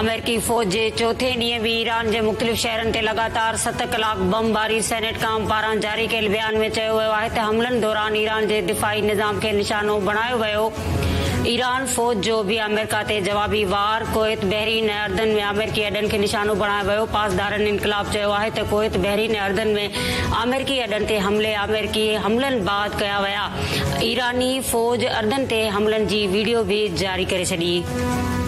अमेरिकी फ़ौज जे चौथे ॾींहं बि ईरान जे मुख़्तलिफ़ शहरनि ते लगातार 7 कलाक बमबारी। सेनेट काम पारां जारी कयल बयान में चयो वियो आहे त हमलनि दौरान ईरान जे दिफ़ाई निज़ाम खे निशानो बणायो वियो। ईरान फ़ौज जो बि अमेरिका ते जवाबी वार। कुवैत, बहरीन ऐं अर्दन में अमेरिकी अॾनि खे निशानो बणायो वियो। पासदारनि इनक़लाब चयो आहे त कुवैत, बहरीन ऐं अर्दन में अमेरिकी अॾनि ते अमेरिकी हमलनि बाद कया विया। ईरानी फ़ौज अर्दन ते हमलनि जी वीडियो बि जारी करे छॾी।